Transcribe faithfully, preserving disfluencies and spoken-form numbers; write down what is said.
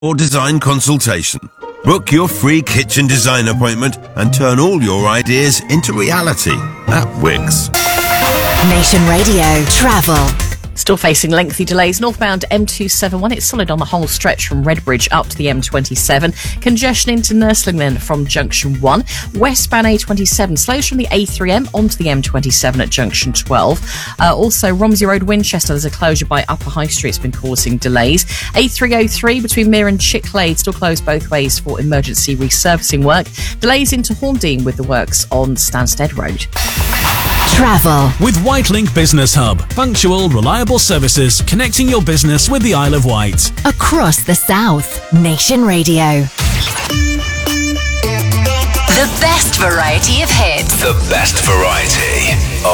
or design consultation. Book your free kitchen design appointment and turn all your ideas into reality at Wickes. Nation Radio Travel. Still facing lengthy delays. Northbound M two seventy-one, it's solid on the whole stretch from Redbridge up to the M twenty-seven. Congestion into Nursling then from Junction one. Westbound A twenty-seven slows from the A three M onto the M twenty-seven at Junction twelve. Uh, also, Romsey Road, Winchester, there's a closure by Upper High Street. It's been causing delays. A three oh three between Mere and Chicklade still closed both ways for emergency resurfacing work. Delays into Horndean with the works on Stansted Road. Travel. With Whitelink Business Hub. Punctual, reliable services connecting your business with the Isle of Wight. Across the South. Nation Radio. The best variety of hits. The best variety.